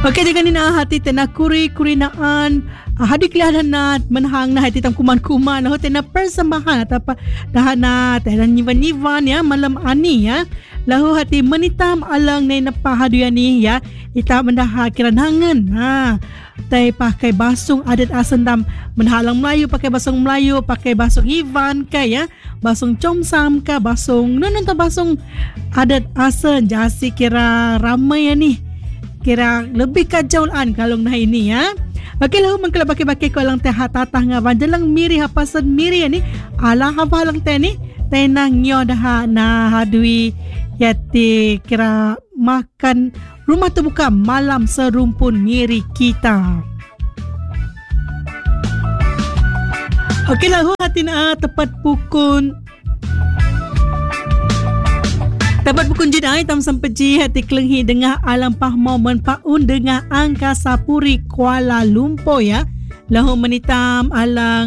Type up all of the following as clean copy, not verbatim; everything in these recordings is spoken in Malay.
Okey, jangan ni na hati tena kuri naan hadik lihat na menhang na hati tam kuman ho tena persembahan atau dah na tena nivan ya malam ani ya lahu hati menitam alang ne napa haduya ni ya ita mendah kiran hangen tai pakai basung adat asendam menhalang Melayu pakai basung Melayu pakai basung Ivan ka ya basung comsam ka basung non basung adat asen jasi kira ramai ya ni kira lebih kajaulan kalau nah ini ya. Okey lahu mengkala pakai ko lang teh hatatah ngawan jelang miri hapasan miri ni ala hapa lang teh ni tenang nyo dah na hadui yati kira makan rumah terbuka malam serumpun miri kita. Okey lahu hati na tepat pukul jenai tam sempeji hati kelenghi dengan alam pah momen paun dengan Angkasa Puri Kuala Lumpur ya. Lahu menitam alang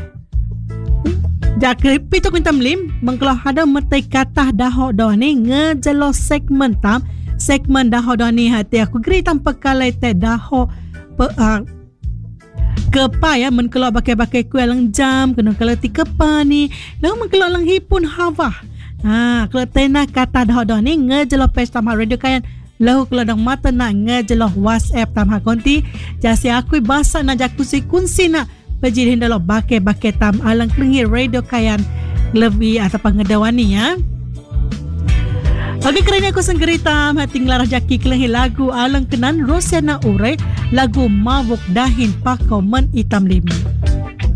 jakri pitu kuntam lim mengkelah ada metai katah daho doh ni ngejelo segmen daho doh ni hati aku geri tam pekalai teh daho kepa ya mengkelah bakai-bakai kue alang jam kena kalau ti kepa ni lahu mengkelah alang hipun hawah. Kalau tena kata dah ni ngejeloh pesta tamah radio kayan lahu kalau dang mata nak ngejeloh WhatsApp tamah konti jasi aku bahasa na jakusi kunsi na pejirin dalam bakai tam alang kelengi radio kayan lebih atau pengedawani ya. Okey kerana aku senggerita hati ngelarah jaki kelengi lagu alang kenan Rosiana Ure lagu Mabuk Dahin Pakau Men Itam Limi.